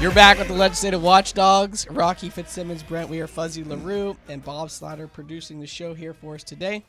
You're back with the Legislative Watchdogs. Rocky Fitzsimmons, Brent Weir, Fuzzy LaRue, and Bob Slider producing the show here for us today.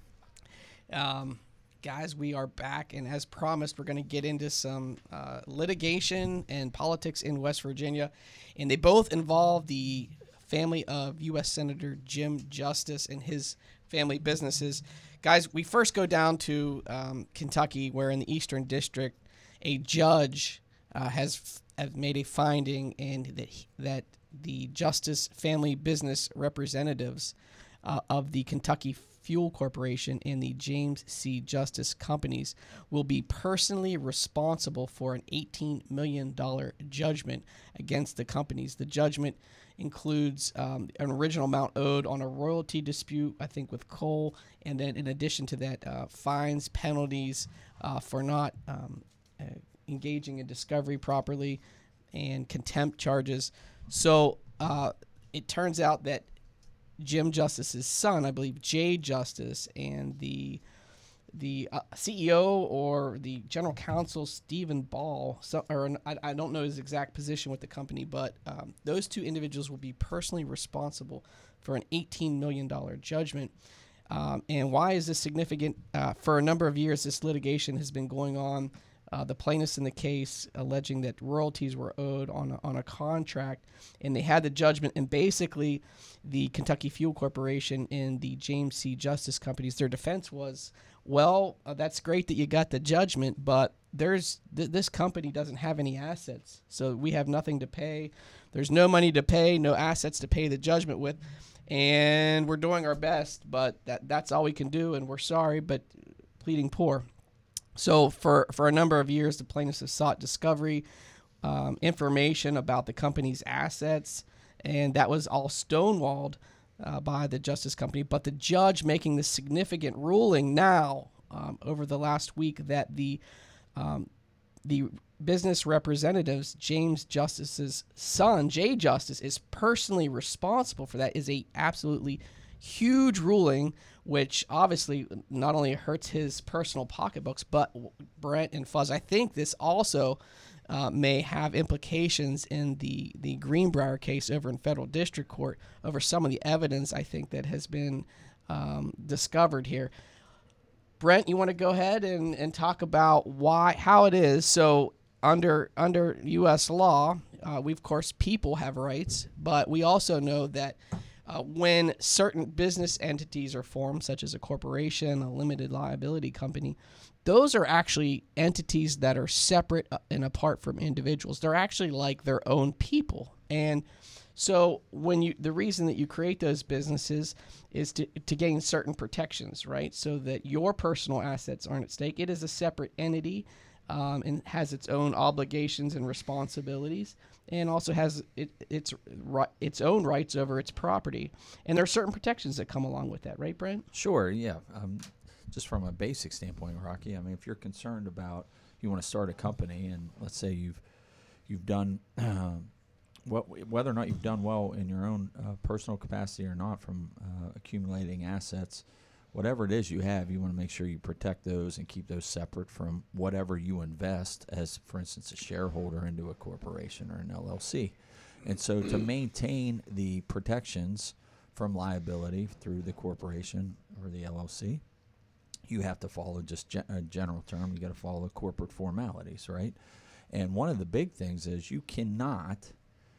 Guys, we are back, and as promised, we're going to get into some litigation and politics in West Virginia, and they both involve the family of U.S. Senator Jim Justice and his family businesses. Guys, we first go down to Kentucky, where in the Eastern District, a judge has made a finding and that the Justice family business representatives of the Kentucky Fuel Corporation and the James C. Justice companies will be personally responsible for an $18 million judgment against the companies. The judgment includes an original amount owed on a royalty dispute, I think, with coal, and then in addition to that, fines, penalties for not engaging in discovery properly, and contempt charges. So it turns out that Jim Justice's son, I believe Jay Justice, and the CEO or the general counsel, Stephen Ball, I don't know his exact position with the company, but those two individuals will be personally responsible for an $18 million judgment. And why is this significant? For a number of years, this litigation has been going on. The plaintiffs in the case alleging that royalties were owed on a contract, and they had the judgment. And basically, the Kentucky Fuel Corporation and the James C. Justice companies, their defense was, well, that's great that you got the judgment, but this company doesn't have any assets, so we have nothing to pay. There's no money to pay, no assets to pay the judgment with, and we're doing our best, but that's all we can do, and we're sorry, but pleading poor. So for a number of years, the plaintiffs have sought discovery, information about the company's assets, and that was all stonewalled by the Justice Company. But the judge making the significant ruling now over the last week that the business representatives, James Justice's son, Jay Justice, is personally responsible for that is a absolutely huge ruling, which obviously not only hurts his personal pocketbooks, but Brent and Fuzz, I think this also may have implications in the Greenbrier case over in federal district court over some of the evidence I think that has been discovered here. Brent, you want to go ahead and talk about how it is? So under U.S. law, we of course people have rights, but we also know that when certain business entities are formed, such as a corporation, a limited liability company, those are actually entities that are separate and apart from individuals. They're actually like their own people. And so the reason that you create those businesses is to gain certain protections, right? So that your personal assets aren't at stake. It is a separate entity and has its own obligations and responsibilities, and also has its own rights over its property. And there are certain protections that come along with that, right, Brent? Sure, yeah. Just from a basic standpoint, Rocky, I mean, if you're concerned about you want to start a company, and let's say you've done whether or not you've done well in your own personal capacity or not from accumulating assets, whatever it is you have, you want to make sure you protect those and keep those separate from whatever you invest as, for instance, a shareholder into a corporation or an LLC. And so to maintain the protections from liability through the corporation or the LLC, you have to follow just a general term. You got to follow corporate formalities, right? And one of the big things is you cannot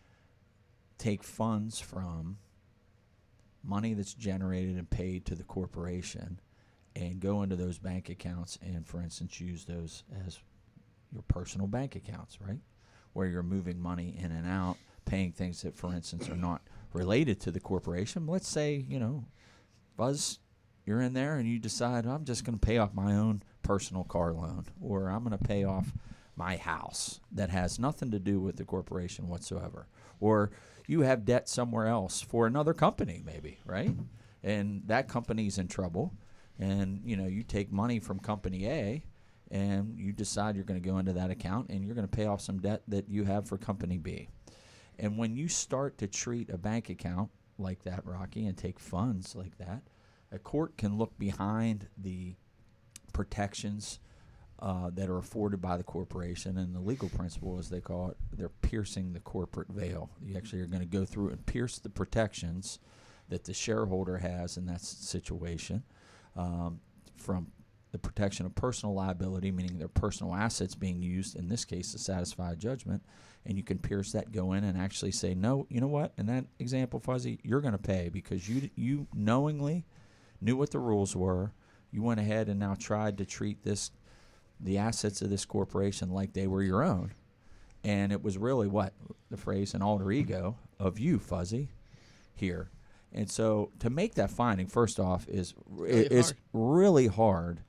take funds from money that's generated and paid to the corporation and go into those bank accounts and, for instance, use those as your personal bank accounts, right? Where you're moving money in and out, paying things that, for instance, are not related to the corporation. Let's say, Buzz, you're in there and you decide, I'm just going to pay off my own personal car loan, or I'm going to pay off my house that has nothing to do with the corporation whatsoever. Or you have debt somewhere else for another company maybe, right? And that company's in trouble, and you take money from company A and you decide you're going to go into that account and you're going to pay off some debt that you have for company B. And when you start to treat a bank account like that, Rocky, and take funds like that, a court can look behind the protections that are afforded by the corporation, and the legal principle, as they call it, they're piercing the corporate veil. You actually are going to go through and pierce the protections that the shareholder has in that situation, from the protection of personal liability, meaning their personal assets being used, in this case, to satisfy a judgment, and you can pierce that, go in and actually say, no, you know what, in that example, Fuzzy, you're going to pay because you knowingly knew what the rules were. You went ahead and now tried to treat the assets of this corporation like they were your own. And it was really what? The phrase, an alter ego of you, Fuzzy, here. And so to make that finding, first off, is really hard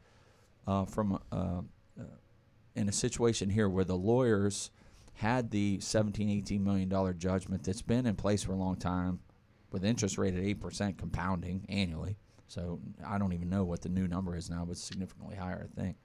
in a situation here where the lawyers had the $17-18 million judgment that's been in place for a long time with interest rate at 8% compounding annually. So I don't even know what the new number is now, but it's significantly higher, I think.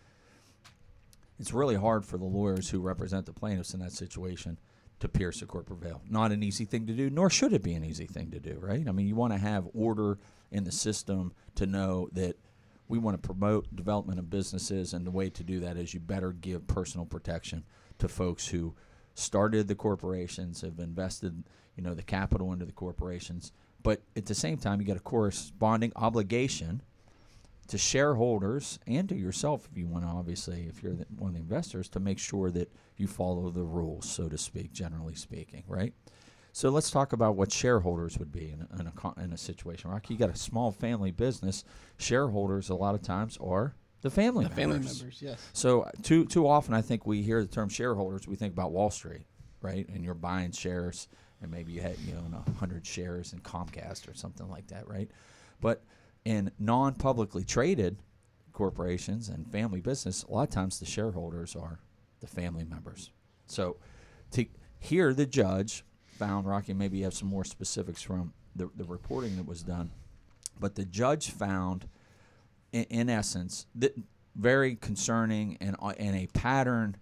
It's really hard for the lawyers who represent the plaintiffs in that situation to pierce the corporate veil. Not an easy thing to do, nor should it be an easy thing to do, right? I mean, you want to have order in the system to know that we want to promote development of businesses, and the way to do that is you better give personal protection to folks who started the corporations, have invested, the capital into the corporations. But at the same time, you got a corresponding obligation to shareholders and to yourself, if you want to, obviously, if you're one of the investors, to make sure that you follow the rules, so to speak, generally speaking, right? So let's talk about what shareholders would be in a situation. Rocky, you got a small family business. Shareholders, a lot of times, are the family members. Family members, yes. So too often, I think we hear the term shareholders, we think about Wall Street, right? And you're buying shares, and maybe you had 100 shares in Comcast or something like that, right? But in non-publicly traded corporations and family business, a lot of times the shareholders are the family members. So here the judge found, Rocky, maybe you have some more specifics from the reporting that was done, but the judge found, in essence, that very concerning and a pattern.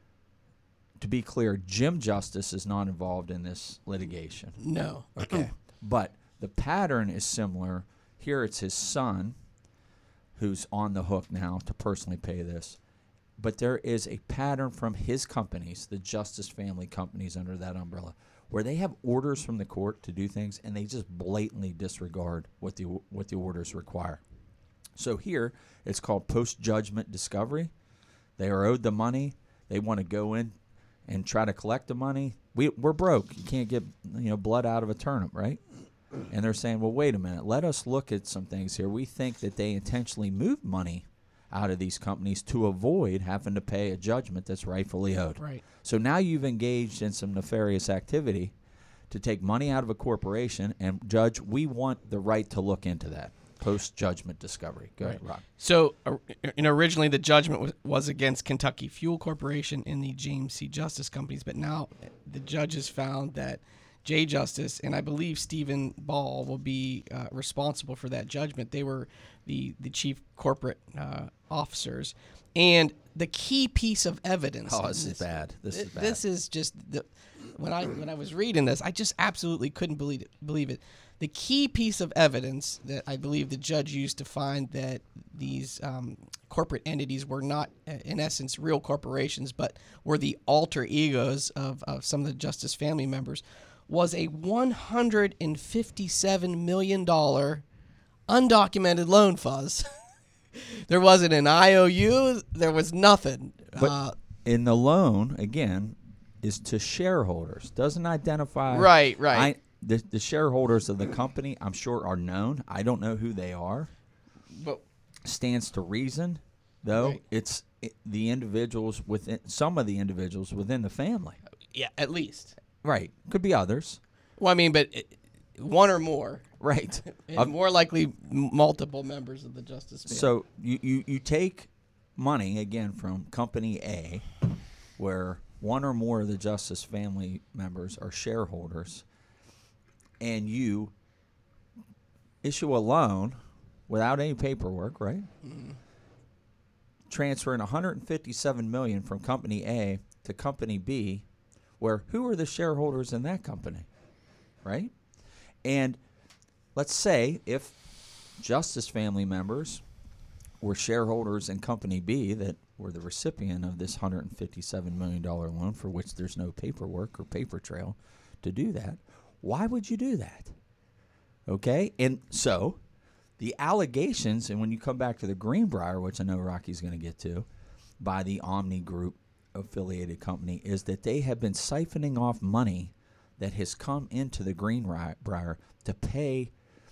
To be clear, Jim Justice is not involved in this litigation. No. Okay. But the pattern is similar. Here it's his son who's on the hook now to personally pay this. But there is a pattern from his companies, the Justice family companies under that umbrella, where they have orders from the court to do things, and they just blatantly disregard what the orders require. So here it's called post-judgment discovery. They are owed the money. They want to go in and try to collect the money. We're broke. You can't get blood out of a turnip, right? And they're saying, well, wait a minute. Let us look at some things here. We think that they intentionally moved money out of these companies to avoid having to pay a judgment that's rightfully owed. Right. So now you've engaged in some nefarious activity to take money out of a corporation, and Judge, we want the right to look into that. Post-judgment discovery. Go ahead, Rob. So, originally the judgment was against Kentucky Fuel Corporation and the James C. Justice companies, but now the judges found that Jay Justice and I believe Stephen Ball will be responsible for that judgment. They were the chief corporate officers, and the key piece of evidence. Oh, this is bad. This is just when I was reading this, I just absolutely couldn't believe it. The key piece of evidence that I believe the judge used to find that these corporate entities were not, in essence, real corporations, but were the alter egos of some of the Justice family members, was a $157 million undocumented loan, Fuzz. There wasn't an IOU. There was nothing. But in the loan, again, is to shareholders. Doesn't identify. Right. The shareholders of the company, I'm sure, are known. I don't know who they are. But stands to reason, though. Right. It's the individuals within, some of the individuals within the family. yeah, at least. Right. Could be others. Well, I mean, but one or more. Right. And more likely multiple members of the Justice family. So you take money, again, from Company A, where one or more of the Justice family members are shareholders, and you issue a loan without any paperwork, right? Mm-hmm. Transferring $157 million from Company A to Company B, where who are the shareholders in that company, right? And let's say if Justice family members were shareholders in Company B that were the recipient of this $157 million loan for which there's no paperwork or paper trail to do that, why would you do that? Okay? And so the allegations, and when you come back to the Greenbrier, which I know Rocky's going to get to, by the Omni Group affiliated company, is that they have been siphoning off money that has come into the Greenbrier to pay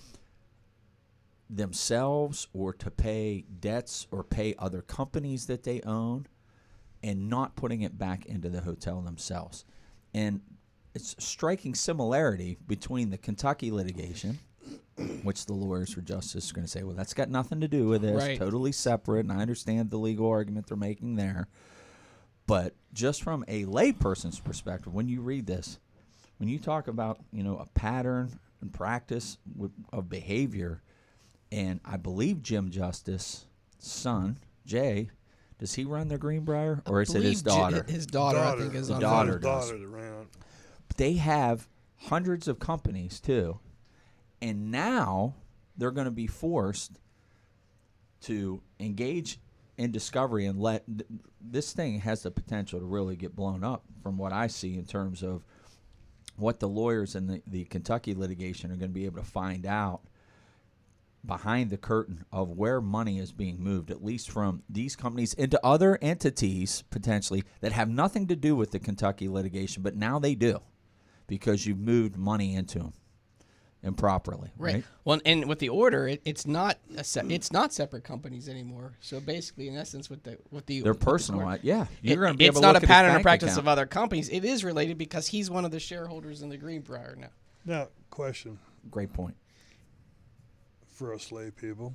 themselves or to pay debts or pay other companies that they own, and not putting it back into the hotel themselves. And it's a striking similarity between the Kentucky litigation, which the lawyers for justice are going to say, well, that's got nothing to do with this, Right. totally separate, and I understand the legal argument they're making there. But just from a layperson's perspective, when you read this, when you talk about, a pattern and practice of behavior, and I believe Jim Justice's son, Jay, does he run the Greenbrier, or is it his daughter? His daughter, I think, is The on daughter there. does. Daughter around. They have hundreds of companies too, and now they're going to be forced to engage in discovery and let this thing has the potential to really get blown up from what I see in terms of what the lawyers in the Kentucky litigation are going to be able to find out behind the curtain of where money is being moved, at least from these companies into other entities potentially that have nothing to do with the Kentucky litigation, but now they do because you've moved money into them improperly, right? Well, and with the order, it's not it's not separate companies anymore. So basically, in essence, with the They're personal. Yeah, you're going to be it's able to not look a at his pattern or bank practice account. of other companies. It is related because he's one of the shareholders in the Greenbrier now. Now, question Great point. for us lay people.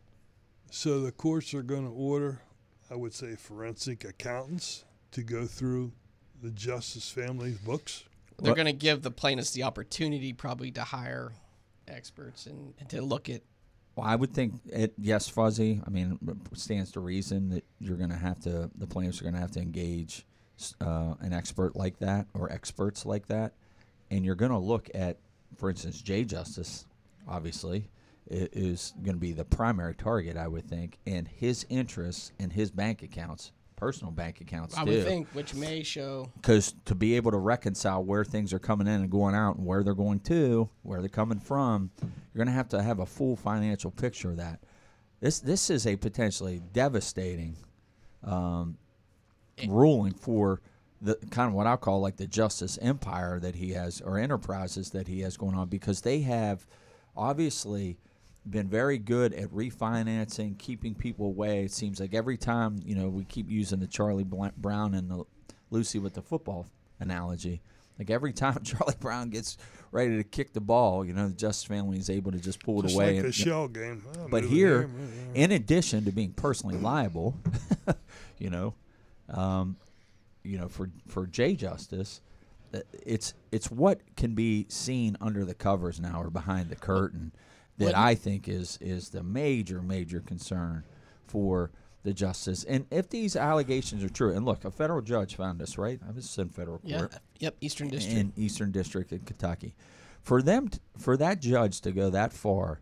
So the courts are going to order, I would say, forensic accountants to go through the Justice family's books. They're What- going to give the plaintiffs the opportunity probably to hire experts and to look at. Well, I would think yes, Fuzzy. I mean, it stands to reason that you're going to have to, the plaintiffs are going to have to engage an expert like that or experts like that. And you're going to look at, for instance, Jay Justice, obviously, is going to be the primary target, I would think, and his interests and his bank accounts, personal bank accounts, I too. would think, which may show. Because to be able to reconcile where things are coming in and going out and where they're going to, where they're coming from, you're going to have a full financial picture of that. This is a potentially devastating ruling for the kind of what I'll call like the justice empire that he has, or enterprises that he has going on, because they have obviously been very good at refinancing, keeping people away. It seems like every time, we keep using the Charlie Brown and the Lucy with the football analogy. Like every time Charlie Brown gets ready to kick the ball, the Justice family is able to just pull it Just away. like and, a shell game. but here, in addition to being personally liable, for Jay Justice, it's what can be seen under the covers now or behind the curtain that I think is the major concern for the justice. And if these allegations are true, and look, a federal judge found this, right? I was in federal court. Yep, Eastern District. In Eastern District in Kentucky. For that judge to go that far,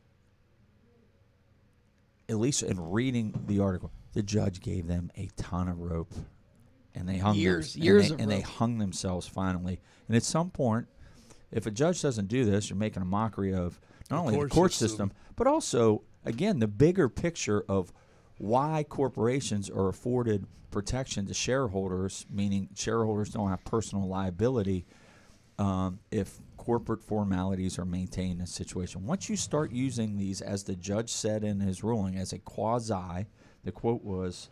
at least in reading the article, the judge gave them a ton of rope, and they hung Years and of they rope. hung themselves finally. And at some point, if a judge doesn't do this, you're making a mockery of not only the court system, but also, again, the bigger picture of why corporations are afforded protection to shareholders, meaning shareholders don't have personal liability if corporate formalities are maintained in a situation. Once you start using these, as the judge said in his ruling, as a quasi, the quote was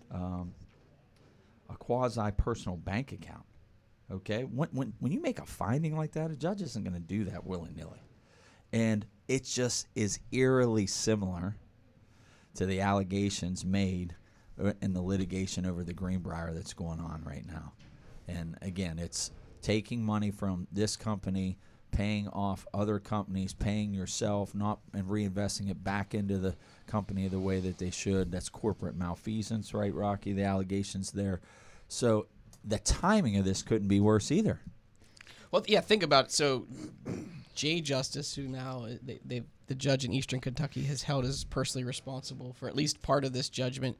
a quasi-personal bank account. Okay? When you make a finding like that, a judge isn't going to do that willy-nilly. And it just is eerily similar to the allegations made in the litigation over the Greenbrier that's going on right now. And again, it's taking money from this company, paying off other companies, paying yourself, and reinvesting it back into the company the way that they should. That's corporate malfeasance, right, Rocky? The allegations there. So the timing of this couldn't be worse either. Well, yeah, think about it. So Jay Justice, who now the judge in Eastern Kentucky has held as personally responsible for at least part of this judgment,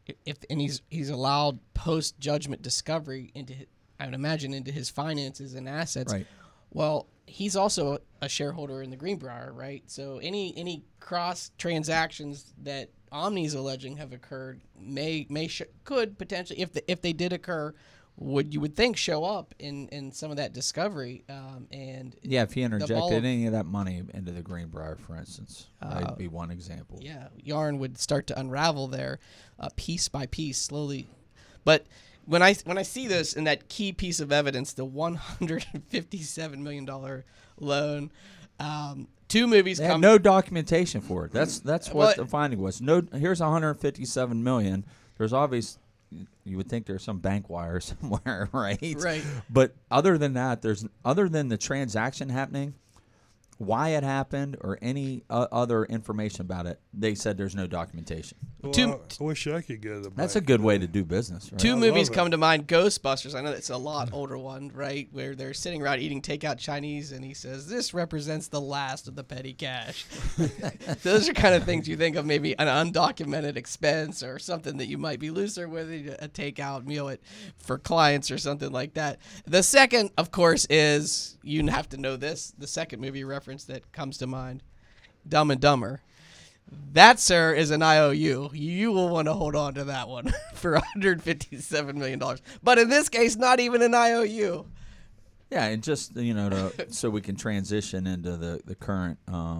he's allowed post judgment discovery into, I would imagine, into his finances and assets. Right. Well, he's also a shareholder in the Greenbrier, right? So any cross transactions that Omni's alleging have occurred could potentially, if they did occur, you would think show up in some of that discovery. And yeah, if he interjected any of that money into the Greenbrier, for instance, that'd be one example. Yeah, yarn would start to unravel there, piece by piece, slowly. But when I see this and that key piece of evidence, the $157 million loan, two movies They had no documentation for it. That's what the finding was. No, here's $157 million. There's obvious. You would think there's some bank wire somewhere, right? Right. But other than that, other than the transaction happening, why it happened or any other information about it, they said there's no documentation. Well, I wish I could get it. That's a good way to do business, right? Two movies come to mind. Ghostbusters. I know it's a lot older one, right? Where they're sitting around eating takeout Chinese, and he says, "This represents the last of the petty cash." Those are kind of things you think of, maybe an undocumented expense or something that you might be looser with, a takeout meal for clients or something like that. The second, of course, is, you have to know this, the second movie reference that comes to mind, Dumb and Dumber. That, sir, is an IOU. You will want to hold on to that one for $157 million. But in this case, not even an IOU. Yeah, and just, so we can transition into the current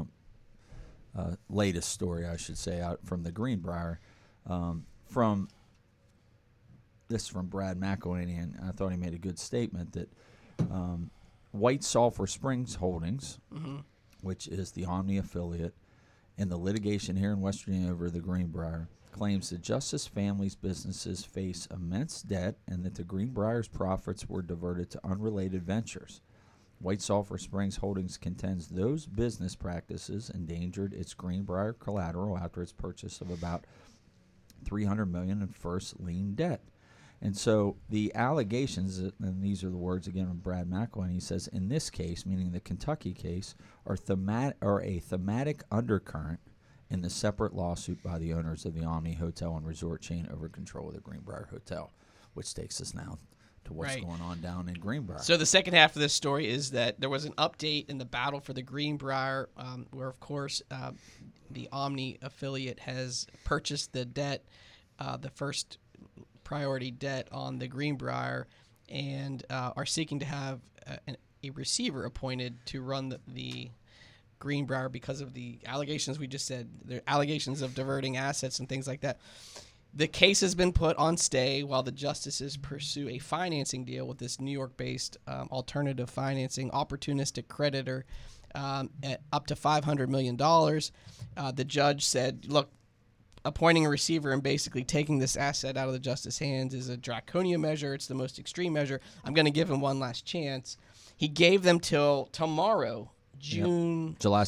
latest story, I should say, out from the Greenbrier. From Brad McElhaney, and I thought he made a good statement that White Sulphur Springs Holdings, which is the Omni affiliate, in the litigation here in West Virginia over the Greenbrier, claims the Justice family's businesses face immense debt and that the Greenbrier's profits were diverted to unrelated ventures. White Sulphur Springs Holdings contends those business practices endangered its Greenbrier collateral after its purchase of about $300 million in first lien debt. And so the allegations, and these are the words again of Brad McElhaney, he says, in this case, meaning the Kentucky case, are a thematic undercurrent in the separate lawsuit by the owners of the Omni Hotel and Resort chain over control of the Greenbrier Hotel, which takes us now to what's going on down in Greenbrier. So the second half of this story is that there was an update in the battle for the Greenbrier, where, of course, the Omni affiliate has purchased the debt, the first priority debt on the Greenbrier, and are seeking to have a receiver appointed to run the Greenbrier because of the allegations we just said. The allegations of diverting assets and things like that. The case has been put on stay while the justices pursue a financing deal with this New York-based alternative financing opportunistic creditor at up to $500 million. The judge said, look, appointing a receiver and basically taking this asset out of the justice's hands is a draconian measure. It's the most extreme measure. I'm going to give him one last chance. He gave them till tomorrow, July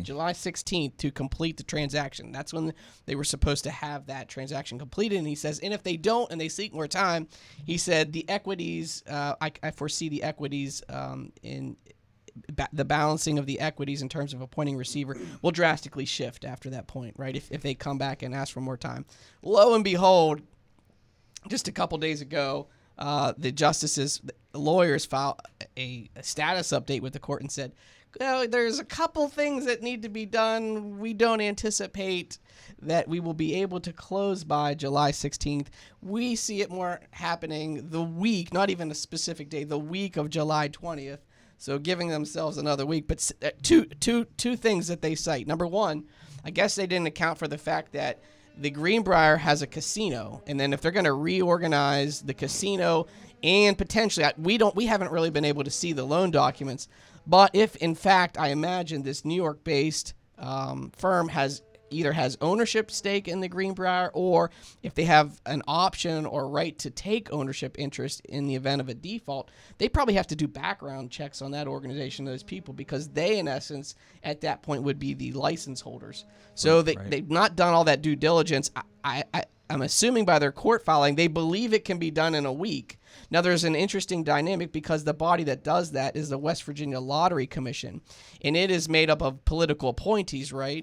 16th to complete the transaction. That's when they were supposed to have that transaction completed. And he says, and if they don't and they seek more time, he said the equities, I foresee the equities in the balancing of the equities in terms of appointing receiver will drastically shift after that point, right? If they come back and ask for more time. Lo and behold, just a couple days ago, the justices' lawyers filed a status update with the court and said, well, there's a couple things that need to be done. We don't anticipate that we will be able to close by July 16th. We see it more happening the week, not even a specific day, the week of July 20th. So giving themselves another week. But two things that they cite. Number one, I guess they didn't account for the fact that the Greenbrier has a casino, and then if they're going to reorganize the casino and potentially, we haven't really been able to see the loan documents, but if in fact I imagine this New York-based firm either has ownership stake in the Greenbrier, or if they have an option or right to take ownership interest in the event of a default, they probably have to do background checks on that organization, those people, because they, in essence, at that point would be the license holders. So they've not done all that due diligence. I'm assuming by their court filing, they believe it can be done in a week. Now, there's an interesting dynamic because the body that does that is the West Virginia Lottery Commission, and it is made up of political appointees, right?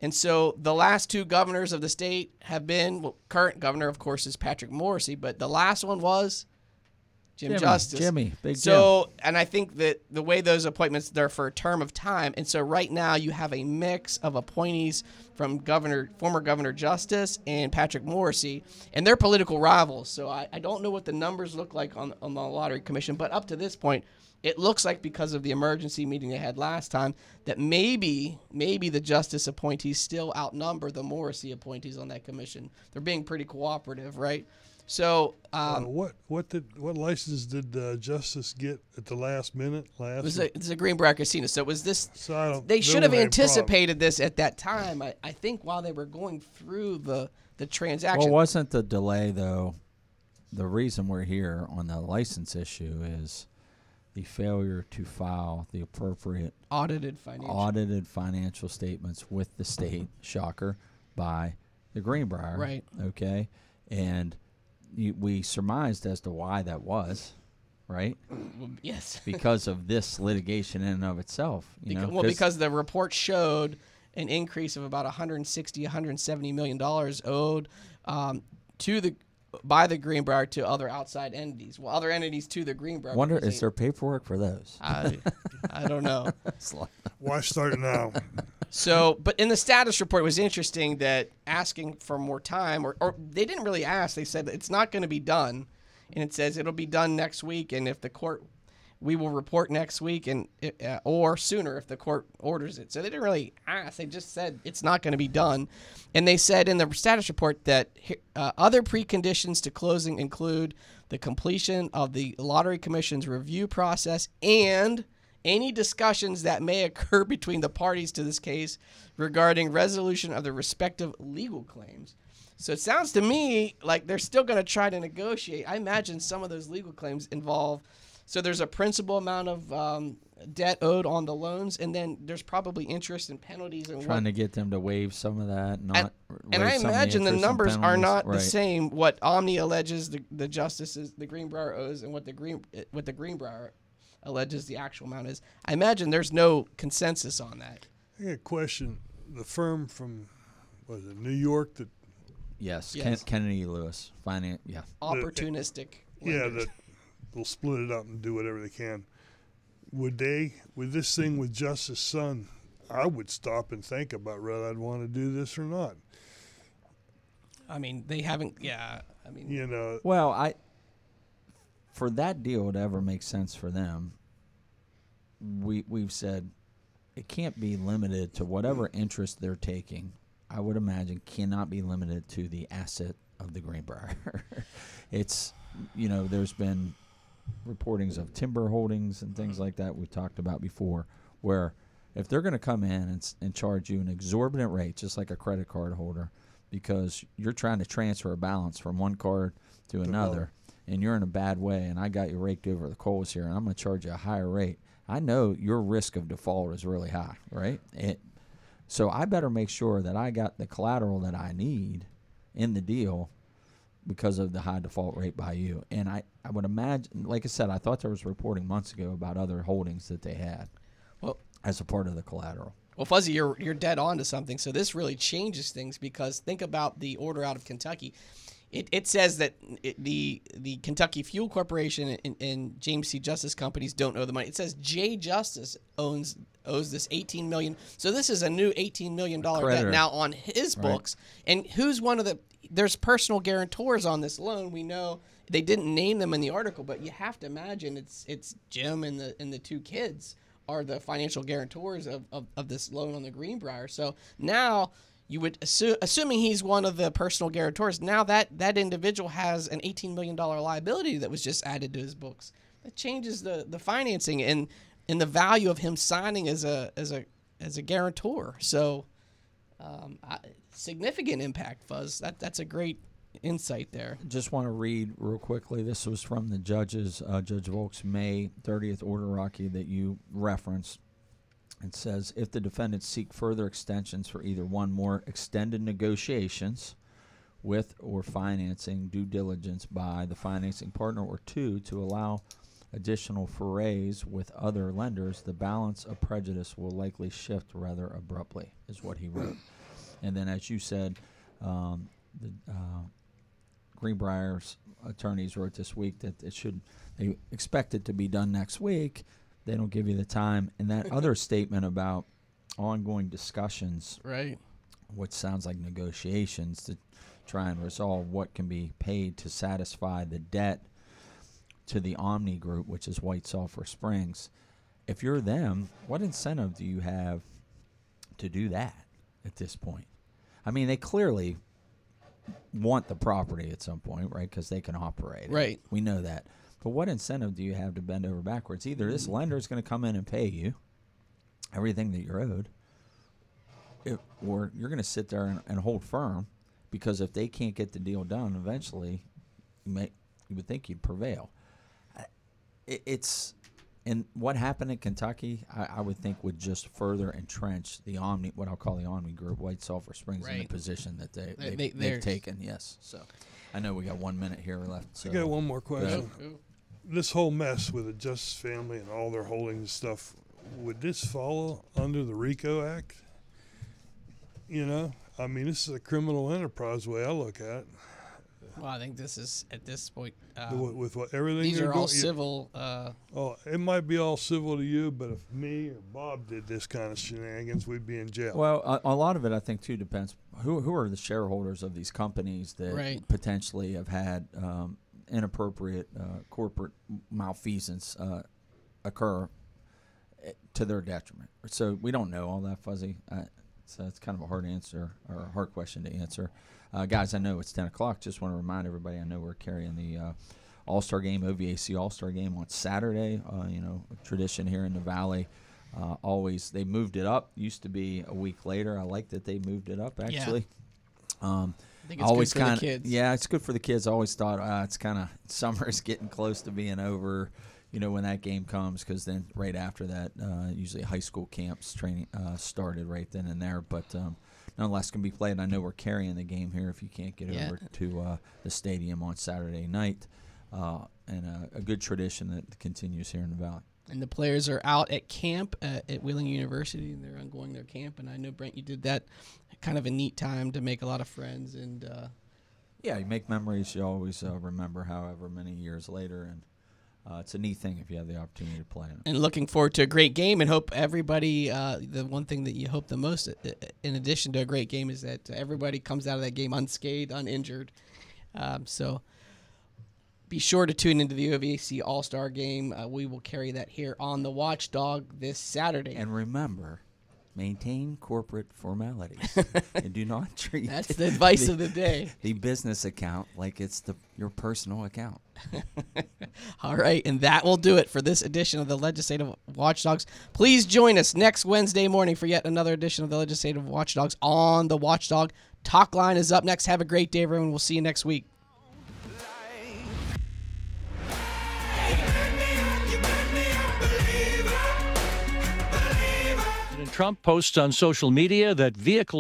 And so the last two governors of the state have been, well, current governor, of course, is Patrick Morrissey, but the last one was Jim Justice. Jimmy, Big Jim. So, and I think that the way those appointments, they're for a term of time. And so right now you have a mix of appointees from former Governor Justice and Patrick Morrissey, and they're political rivals. So I don't know what the numbers look like on the Lottery Commission, but up to this point, it looks like because of the emergency meeting they had last time that maybe the Justice appointees still outnumber the Morrissey appointees on that commission. They're being pretty cooperative, right? So what license did Justice get at the last minute? It's a Greenbrier Casino. So it was this. So they should have anticipated this at that time. I think while they were going through the transaction. Well, wasn't the delay though? The reason we're here on the license issue is the failure to file the appropriate audited financial statements with the state, shocker, by the Greenbrier. Right. Okay. And we surmised as to why that was, right? Yes. Because of this litigation in and of itself. Because the report showed an increase of about $170 million owed by the Greenbrier to other outside entities. Well, other entities to the Greenbrier. Wonder, is there paperwork for those? I don't know. Why start now? So, but in the status report, it was interesting that asking for more time, or they didn't really ask. They said it's not going to be done, and it says it'll be done next week, and if the court, we will report next week, and or sooner if the court orders it. So they didn't really ask. They just said it's not going to be done, and they said in the status report that other preconditions to closing include the completion of the Lottery Commission's review process and any discussions that may occur between the parties to this case regarding resolution of the respective legal claims. So it sounds to me like they're still going to try to negotiate. I imagine some of those legal claims involve, so there's a principal amount of debt owed on the loans, and then there's probably interest and penalties. And trying to get them to waive some of that. And I imagine the numbers are not right. the same, what Omni alleges the Justices, the Greenbrier owes, and what the Greenbrier alleges the actual amount is. I imagine there's no consensus on that. I got a question. The firm from, New York that... Yes. Kennedy Lewis. Finance, yeah. Opportunistic. That they'll split it up and do whatever they can. With this thing with Justice's son, I would stop and think about whether I'd want to do this or not. I mean, they haven't, Well, for that deal to ever make sense for them, we've said it can't be limited to whatever interest they're taking. I would imagine cannot be limited to the asset of the Greenbrier. It's, there's been reportings of timber holdings and things like that we've talked about before, where if they're going to come in and charge you an exorbitant rate, just like a credit card holder, because you're trying to transfer a balance from one card to another, and you're in a bad way, and I got you raked over the coals here, and I'm going to charge you a higher rate, I know your risk of default is really high, right? So I better make sure that I got the collateral that I need in the deal because of the high default rate by you. And I would imagine, like I said, I thought there was reporting months ago about other holdings that they had as a part of the collateral. Well, Fuzzy, you're dead on to something. So this really changes things because think about the order out of Kentucky. It says that the Kentucky Fuel Corporation and James C. Justice companies don't owe the money. It says J. Justice owes this $18 million. So this is a new $18 million debt now on his books. Right. And who's one of there's personal guarantors on this loan. We know they didn't name them in the article, but you have to imagine it's Jim and the two kids are the financial guarantors of this loan on the Greenbrier. So now you would assuming he's one of the personal guarantors, now that individual has an $18 million liability that was just added to his books. That changes the financing and the value of him signing as a guarantor. So significant impact, Fuzz. That's a great insight there. Just want to read real quickly. This was from the judges, Judge Volk's May 30th order, Rocky, that you referenced. It says, if the defendants seek further extensions for either one, more extended negotiations with or financing due diligence by the financing partner, or two, to allow additional forays with other lenders, the balance of prejudice will likely shift rather abruptly, is what he wrote. And then, as you said, the Greenbrier's attorneys wrote this week that they expect it to be done next week. They don't give you the time. And that other statement about ongoing discussions, Right. what sounds like negotiations to try and resolve what can be paid to satisfy the debt to the Omni Group, which is White Sulphur Springs. If you're them, what incentive do you have to do that at this point? I mean, they clearly want the property at some point, right, because they can operate it. Right. We know that. But what incentive do you have to bend over backwards? Either this lender is going to come in and pay you everything that you're owed, or you're going to sit there and hold firm, because if they can't get the deal done, eventually you would think you'd prevail. And what happened in Kentucky, I would think would just further entrench the what I'll call the Omni Group, White Sulphur Springs, in the Right. position that They're- they've taken. Yes. So I know we got 1 minute here left. So I got one more question. Ooh. This whole mess with the Justice family and all their holdings and stuff, would this follow under the RICO Act? You know, I mean, this is a criminal enterprise, the way I look at it. Well, I think this is, at this point, With what everything these you're are all going- civil. Oh, it might be all civil to you, but if me or Bob did this kind of shenanigans, we'd be in jail. Well, a lot of it, I think, too, depends. Who are the shareholders of these companies that Right. potentially have had inappropriate corporate malfeasance occur to their detriment? So we don't know all that, Fuzzy. So it's kind of a hard answer, or a hard question to answer. Guys, I know it's 10 o'clock. Just want to remind everybody, I know we're carrying the All-Star Game, OVAC All-Star Game on Saturday. A tradition here in the Valley. Always, they moved it up. Used to be a week later. I like that they moved it up, actually. I think it's Always good for kind the kids. Yeah, it's good for the kids. I always thought it's kind of summer is getting close to being over, when that game comes, because then right after that, usually high school camps training started right then and there. But nonetheless, can be played. I know we're carrying the game here if you can't get over to the stadium on Saturday night, and a good tradition that continues here in the Valley. And the players are out at camp at Wheeling University, and they're ongoing their camp. And I know, Brent, you did that, kind of a neat time to make a lot of friends. And yeah, you make memories. You always remember however many years later, and it's a neat thing if you have the opportunity to play in it. And looking forward to a great game, and hope everybody, the one thing that you hope the most, in addition to a great game, is that everybody comes out of that game unscathed, uninjured. So be sure to tune into the OVAC All-Star Game. We will carry that here on the Watchdog this Saturday. And remember, maintain corporate formalities and do not treat That's the advice of the day. the business account like it's your personal account. All right, and that will do it for this edition of the Legislative Watchdogs. Please join us next Wednesday morning for yet another edition of the Legislative Watchdogs on the Watchdog. Talk Line is up next. Have a great day, everyone. We'll see you next week. Trump posts on social media that vehicles